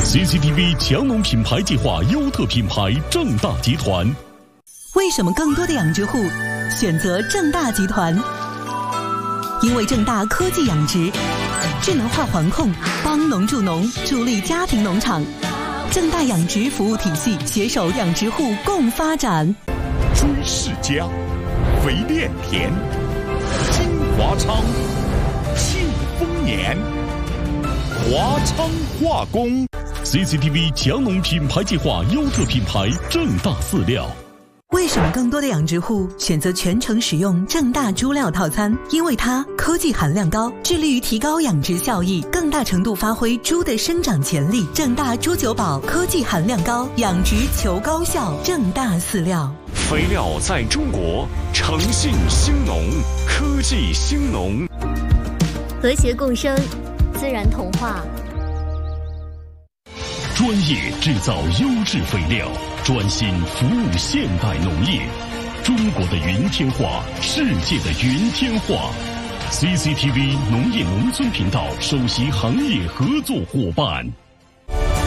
CCTV 强农品牌计划优特品牌正大集团。 为什么更多的养殖户选择正大集团？因为正大科技养殖，智能化环控，帮农助农，助力家庭农场。正大养殖服务体系携手养殖户共发展。 追世家，肥炼田，金华昌，庆丰年，华昌化工。CCTV 强农品牌计划优特品牌正大饲料。 为什么更多的养殖户选择全程使用正大猪料套餐？因为它科技含量高，致力于提高养殖效益，更大程度发挥猪的生长潜力。正大猪九宝科技含量高，养殖求高效。正大饲料， 肥料在中国，诚信兴农，科技兴农， 和谐共生，自然同化。 专业制造优质肥料，专心服务现代农业。中国的云天化，世界的云天化。CCTV 农业农村频道首席行业合作伙伴。